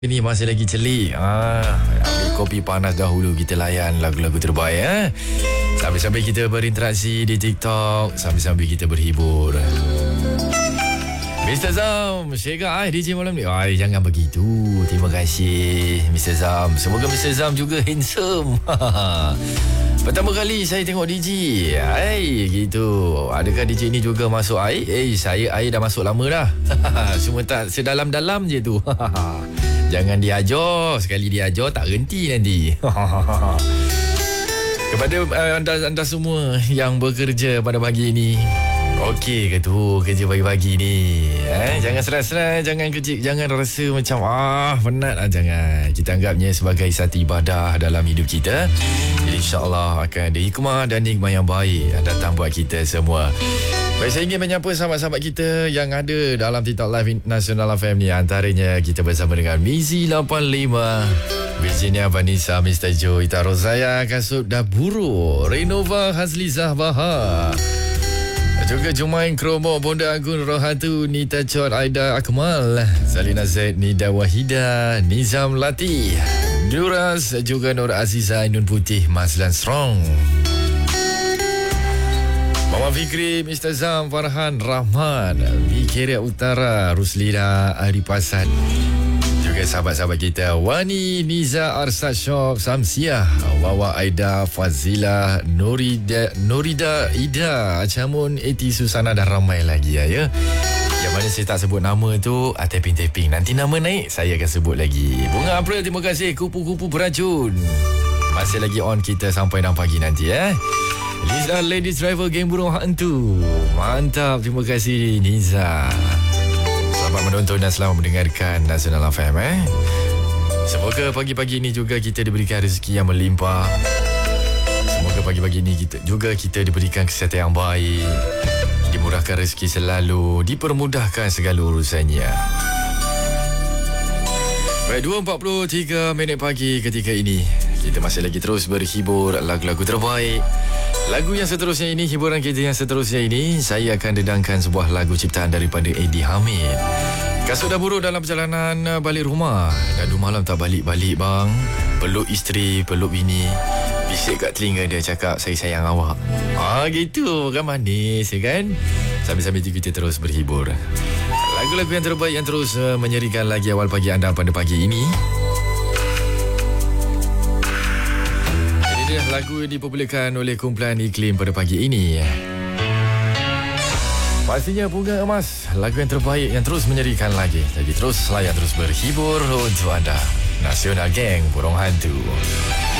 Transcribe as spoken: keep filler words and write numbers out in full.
Ini masih lagi celik. Ah, ambil kopi panas dahulu, kita layan lagu-lagu terbaik eh. Sambil-sambil kita berinteraksi di TikTok, sambil-sambil kita berhibur. Mister Zam, Syega, D J malam ni. Ay, jangan begitu. Terima kasih Mister Zam. Semoga Mister Zam juga handsome. Pertama kali saya tengok D J. Hai, gitu. Adakah D J ni juga masuk air? Eh, saya air dah masuk lama dah. Cuma tak sedalam-dalam je tu. Jangan diajar. Sekali diajar tak henti nanti. Kepada uh, anda, anda semua yang bekerja pada pagi ini, okey ke tu kerja pagi-pagi ni? Eh, jangan serai-serai, jangan kerja, jangan rasa macam ah penat ah, jangan. Kita anggapnya sebagai satu ibadah dalam hidup kita. Jadi insya-Allah akan ada hikmah dan nikmat yang baik yang datang buat kita semua. Baik, saya ingin menyapa sahabat-sahabat kita yang ada dalam TikTok Live Nasional F M ni. Antaranya kita bersama dengan Mizi lapan lima, Virginia Vanessa, Mister Joe, Ita Rozaya, Kasut Daburo, Renova Hazlizah Bahar, juga Jumain Kromo, Bonda Agun Rohatu, Nita Chot, Aida Akmal, Salina Zaid, Nida Wahida, Nizam Lati, Duras, juga Nur Aziza, Indun Putih, Mazlan Strong, Mama Fikri, Mister Zam, Farhan, Rahman, Mikiria Utara, Ruslida, Aripasan, juga sahabat-sahabat kita Wani, Niza, Arsad Syok, Samsiah, Wawa Aida, Fazila, Nurida, Nurida, Ida, Acamun, Eti, Susana dan ramai lagi ya, ya. Yang mana saya tak sebut nama tu, ah, tapping-tapping. Nanti nama naik, saya akan sebut lagi. Bunga April, terima kasih. Kupu-kupu beracun. Masih lagi on kita sampai enam pagi nanti eh. Liza, Ladies Driver, Geng Burung Hantu. Mantap, terima kasih Niza. Selamat menonton dan selamat mendengarkan Nasional F M eh. Semoga pagi-pagi ini juga kita diberikan rezeki yang melimpah. Semoga pagi-pagi ini kita juga kita diberikan kesihatan yang baik, dimurahkan rezeki selalu, dipermudahkan segala urusannya. Baik, dua empat puluh tiga minit pagi ketika ini. Kita masih lagi terus berhibur lagu-lagu terbaik. Lagu yang seterusnya ini, hiburan kita yang seterusnya ini, saya akan dedangkan sebuah lagu ciptaan daripada Eddie Hamid. Kasut dah buruk dalam perjalanan balik rumah. Dan dua malam tak balik-balik bang. Peluk isteri, peluk bini. Bisik kat telinga dia cakap, saya sayang awak. Ah, gitu kan, manis ya kan? Sambil-sambil kita terus berhibur. Lagu-lagu yang terbaik yang terus uh, menyerikan lagi awal pagi anda pada pagi ini. Lagu dipopularkan oleh kumpulan Iklim pada pagi ini. Pastinya Bunga Emas, lagu yang terbaik yang terus menyerikan lagi. Jadi terus layan, terus berhibur untuk anda. Nasional Geng Burung Hantu.